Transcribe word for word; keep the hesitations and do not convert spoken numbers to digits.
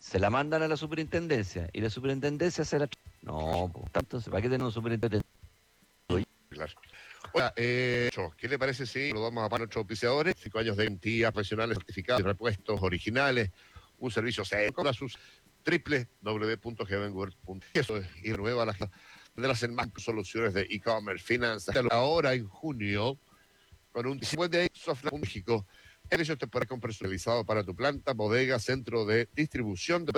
se la mandan a la superintendencia y la superintendencia se la... No, pues, entonces, ¿para qué tenemos superintendencia? Claro. Hola, eh, ¿qué le parece si lo vamos a para nuestros auspiciadores? Cinco años de garantía profesionales, certificados y repuestos originales, un servicio serio con sus triple w punto heavenworld punto com y renueva las de las Enmac soluciones de e-commerce, finanzas. Ahora en junio, con un cincuenta de Software México, servicios temporales personalizados para tu planta, bodega, centro de distribución de